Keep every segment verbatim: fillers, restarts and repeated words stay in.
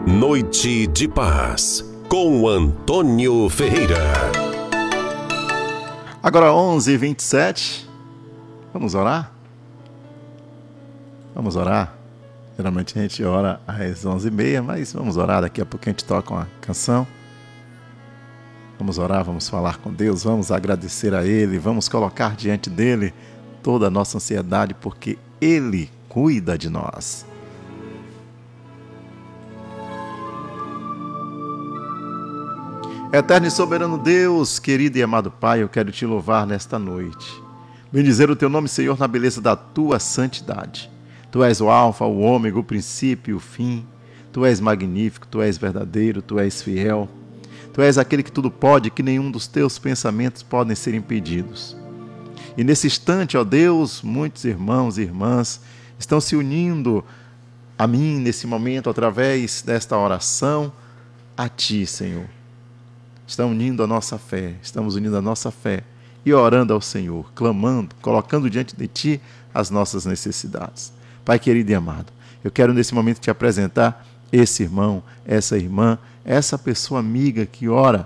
Noite de Paz, com Antônio Ferreira. Agora onze e vinte e sete, vamos orar? Vamos orar? Geralmente a gente ora às onze e meia, mas vamos orar, daqui a pouco a gente toca uma canção. Vamos orar, vamos falar com Deus, vamos agradecer a Ele, vamos colocar diante dEle toda a nossa ansiedade, porque Ele cuida de nós. Eterno e soberano Deus, querido e amado Pai, eu quero te louvar nesta noite. Bendizer o teu nome, Senhor, na beleza da tua santidade. Tu és o alfa, o ômega, o princípio e o fim. Tu és magnífico, tu és verdadeiro, tu és fiel. Tu és aquele que tudo pode, que nenhum dos teus pensamentos podem ser impedidos. E nesse instante, ó Deus, muitos irmãos e irmãs estão se unindo a mim nesse momento, através desta oração, a Ti, Senhor. Estão unindo a nossa fé, estamos unindo a nossa fé e orando ao Senhor, clamando, colocando diante de Ti as nossas necessidades. Pai querido e amado, eu quero nesse momento te apresentar esse irmão, essa irmã, essa pessoa amiga que ora,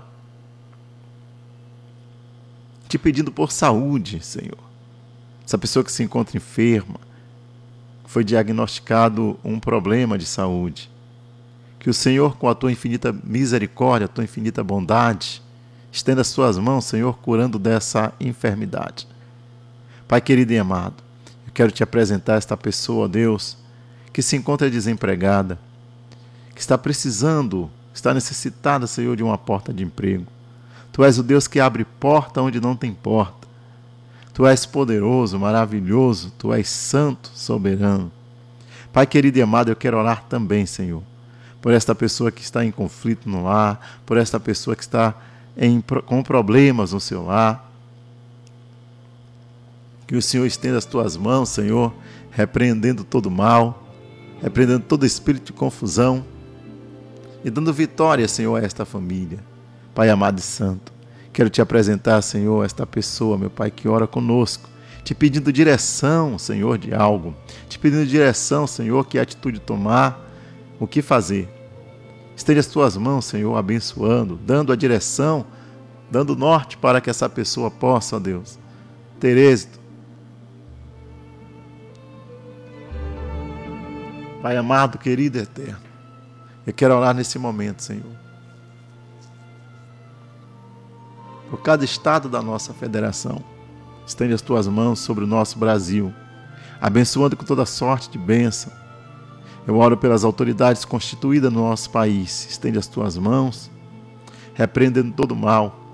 te pedindo por saúde, Senhor. Essa pessoa que se encontra enferma, foi diagnosticado um problema de saúde. Que o Senhor, com a tua infinita misericórdia, a tua infinita bondade, estenda as tuas mãos, Senhor, curando dessa enfermidade. Pai querido e amado, eu quero te apresentar esta pessoa, Deus, que se encontra desempregada, que está precisando, está necessitada, Senhor, de uma porta de emprego. Tu és o Deus que abre porta onde não tem porta. Tu és poderoso, maravilhoso, Tu és santo, soberano. Pai querido e amado, eu quero orar também, Senhor, por esta pessoa que está em conflito no lar, por esta pessoa que está em, com problemas no seu lar. Que o Senhor estenda as tuas mãos, Senhor, repreendendo todo mal, repreendendo todo espírito de confusão e dando vitória, Senhor, a esta família. Pai amado e santo, quero te apresentar, Senhor, esta pessoa, meu Pai, que ora conosco, te pedindo direção, Senhor, de algo, te pedindo direção, Senhor, que atitude tomar, o que fazer. Estende as tuas mãos, Senhor, abençoando, dando a direção, dando norte para que essa pessoa possa, ó Deus, ter êxito. Pai amado, querido e eterno, eu quero orar nesse momento, Senhor, por cada estado da nossa federação. Estende as tuas mãos sobre o nosso Brasil, abençoando com toda sorte de bênção. Eu oro pelas autoridades constituídas no nosso país. Estende as tuas mãos, repreendendo todo mal,